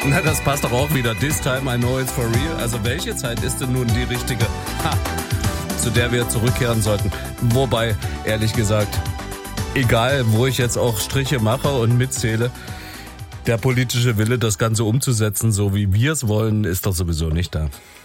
Na, das passt doch auch wieder. This time I know it's for real. Also welche Zeit ist denn nun die richtige, zu der wir zurückkehren sollten? Wobei, ehrlich gesagt, egal wo ich jetzt auch Striche mache und mitzähle, der politische Wille, das Ganze umzusetzen, so wie wir es wollen, ist doch sowieso nicht da.